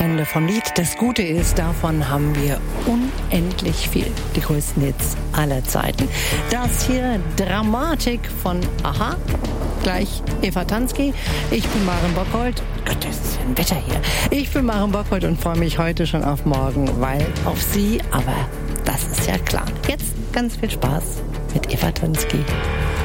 Ende vom Lied. Das Gute ist, davon haben wir unendlich viel. Die größten Hits aller Zeiten. Das hier Dramatik von Aha. Gleich Eva Tansky. Ich bin Maren Bockholt. Gott, das ist ja ein Wetter hier. Ich bin Maren Bockholt und freue mich heute schon auf morgen, weil auf Sie, aber das ist ja klar. Jetzt ganz viel Spaß mit Eva Tansky.